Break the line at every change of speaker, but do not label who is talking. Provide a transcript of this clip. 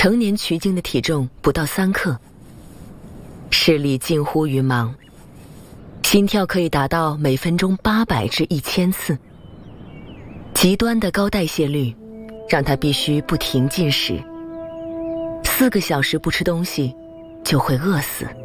成年曲鲸的体重不到3克，视力近乎于盲，心跳可以达到每分钟800至1000次。极端的高代谢率让它必须不停进食，4个小时不吃东西就会饿死。